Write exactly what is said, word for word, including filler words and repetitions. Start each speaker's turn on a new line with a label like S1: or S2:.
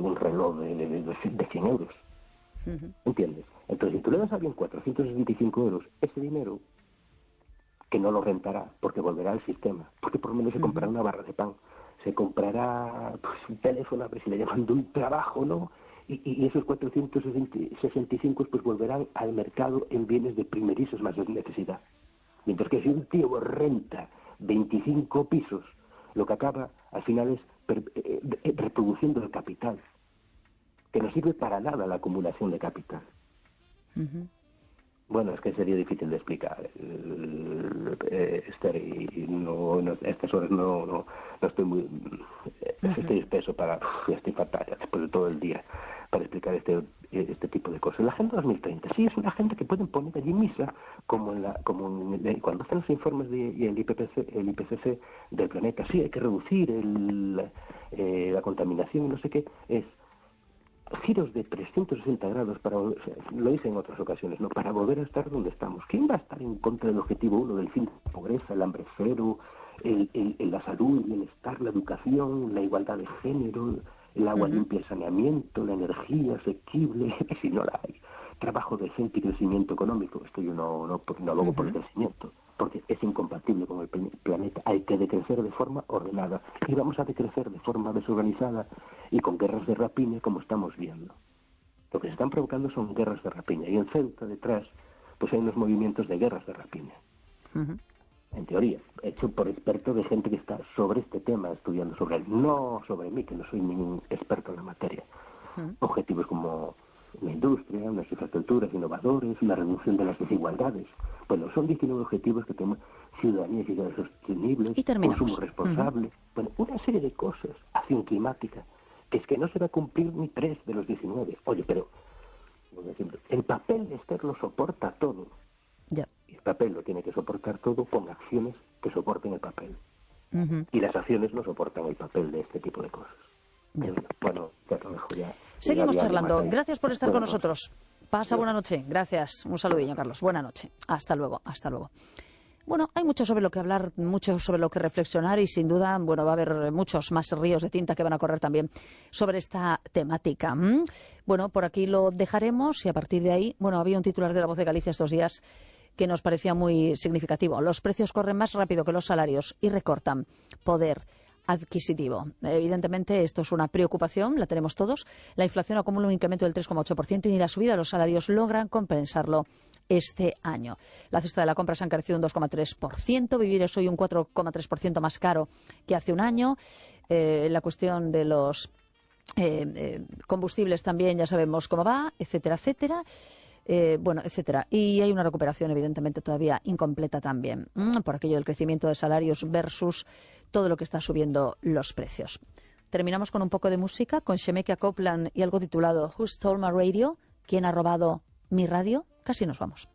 S1: un reloj de, de, de cien euros. Uh-huh. ¿Entiendes? Entonces, si tú le das a alguien cuatrocientos veinticinco euros, ese dinero, que no lo rentará, porque volverá al sistema, porque por lo menos se comprará uh-huh. una barra de pan, se comprará pues, un teléfono, a ver si le llaman de un trabajo, ¿no? Y, y esos cuatrocientos sesenta y cinco pues volverán al mercado en bienes de primerizos más de necesidad. Mientras que si un tío renta veinticinco pisos, lo que acaba al final es per, eh, eh, reproduciendo el capital, que no sirve para nada la acumulación de capital. Uh-huh. Bueno, es que sería difícil de explicar, eh, Esther, y no, no, a estas horas no, no, no estoy muy... Uh-huh. Estoy espeso para... Uf, estoy fatal después de todo el día para explicar este este tipo de cosas. La Agenda dos mil treinta, sí, es una agenda que pueden poner allí misa, como en la, como en, cuando hacen los informes del de, I P C C, el I P C C del planeta, sí, hay que reducir el, eh, la contaminación y no sé qué, es... giros de trescientos sesenta grados para, o sea, lo hice en otras ocasiones, no, para volver a estar donde estamos. ¿Quién va a estar en contra del objetivo uno del fin de la pobreza, el hambre cero, el, el, el, la salud, el bienestar, la educación, la igualdad de género, el agua uh-huh. limpia, el saneamiento, la energía asequible, si no la hay, trabajo decente y crecimiento económico? Esto yo no, no, no lo hago uh-huh. por el crecimiento, porque es incompatible con el planeta. Hay que decrecer de forma ordenada y vamos a decrecer de forma desorganizada y con guerras de rapiña, como estamos viendo. Lo que se están provocando son guerras de rapiña y en Ceuta detrás pues hay unos movimientos de guerras de rapiña. Uh-huh. En teoría, hecho por expertos de gente que está sobre este tema, estudiando sobre él, no sobre mí, que no soy ningún experto en la materia. Uh-huh. Objetivos como la industria, unas infraestructuras innovadores, la reducción de las desigualdades. Bueno, son diecinueve objetivos que tenemos: ciudadanía y ciudades sostenibles, consumo responsable, uh-huh. bueno, una serie de cosas, acción climática, que es que no se va a cumplir ni tres de los diecinueve. Oye, pero el papel de Esther lo soporta todo. Yeah. El papel lo tiene que soportar todo con acciones que soporten el papel. Uh-huh. Y las acciones no soportan el papel de este tipo de cosas. Yeah. Bueno, ya lo dejo ya.
S2: Seguimos charlando. Gracias por estar con nosotros. Pasa buena noche. Gracias. Un saludillo, Carlos. Buena noche. Hasta luego. Hasta luego. Bueno, hay mucho sobre lo que hablar, mucho sobre lo que reflexionar y sin duda, bueno, va a haber muchos más ríos de tinta que van a correr también sobre esta temática. ¿Mm? Bueno, por aquí lo dejaremos y a partir de ahí, bueno, había un titular de La Voz de Galicia estos días que nos parecía muy significativo. Los precios corren más rápido que los salarios y recortan poder adquisitivo. Evidentemente, esto es una preocupación, la tenemos todos. La inflación acumula un incremento del tres coma ocho por ciento y ni la subida de los salarios logran compensarlo este año. La cesta de la compra se ha encarecido un dos coma tres por ciento, vivir es hoy un cuatro coma tres por ciento más caro que hace un año. Eh, la cuestión de los eh, eh, combustibles también ya sabemos cómo va, etcétera, etcétera. Eh, bueno, etcétera. Y hay una recuperación, evidentemente, todavía incompleta también, mmm, por aquello del crecimiento de salarios versus todo lo que está subiendo los precios. Terminamos con un poco de música, con Shemekia Copeland y algo titulado Who Stole My Radio? ¿Quién ha robado mi radio? Casi nos vamos.